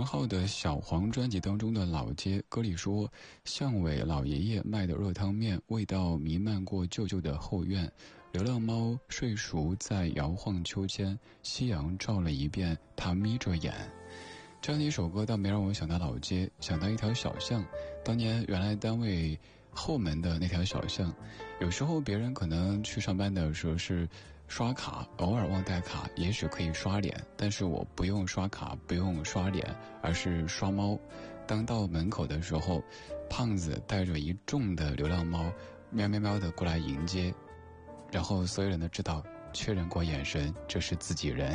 荣浩的小黄专辑当中的老街，歌里说，巷尾老爷爷卖的热汤面，味道弥漫过旧旧的后院，流浪猫睡熟在摇晃秋千，夕阳照了一遍，它眯着眼。这样的一首歌倒没让我想到老街，想到一条小巷，当年原来单位后门的那条小巷。有时候别人可能去上班的时候是刷卡，偶尔忘带卡，也许可以刷脸，但是我不用刷卡，不用刷脸，而是刷猫。当到门口的时候，胖子带着一众的流浪猫喵喵喵的过来迎接，然后所有人都知道，确认过眼神，这是自己人。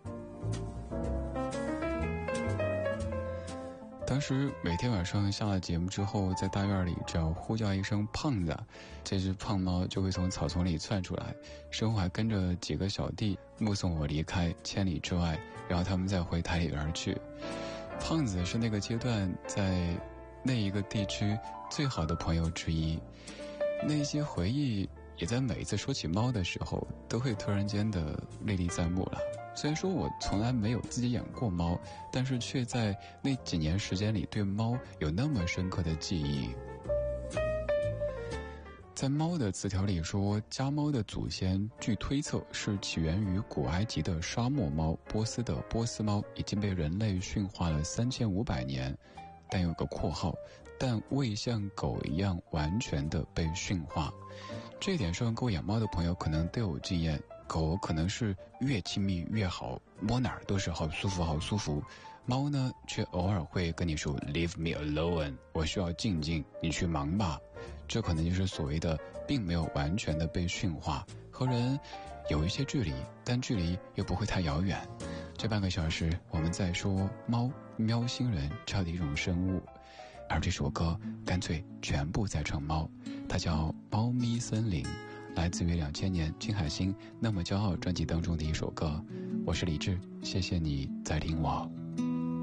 当时每天晚上下了节目之后，在大院里只要呼叫一声胖子，这只胖猫就会从草丛里窜出来，身后还跟着几个小弟目送我离开千里之外，然后他们再回台里边去。胖子是那个阶段在那一个地区最好的朋友之一，那些回忆也在每一次说起猫的时候都会突然间的历历在目了。虽然说我从来没有自己养过猫，但是却在那几年时间里对猫有那么深刻的记忆。在猫的词条里说，家猫的祖先据推测是起源于古埃及的沙漠猫，波斯的波斯猫已经被人类驯化了3500年，但有个括号，但未像狗一样完全的被驯化。这一点上各位养猫的朋友可能都有经验，狗可能是越亲密越好，摸哪儿都是好舒服好舒服，猫呢却偶尔会跟你说 Leave me alone， 我需要静静，你去忙吧。这可能就是所谓的并没有完全的被驯化，和人有一些距离，但距离又不会太遥远。这半个小时我们在说猫喵星人这样的一种生物，而这首歌干脆全部在唱猫，它叫《猫咪森林》，来自于2000年金海心《那么骄傲》专辑当中的一首歌。我是李志，谢谢你在听我。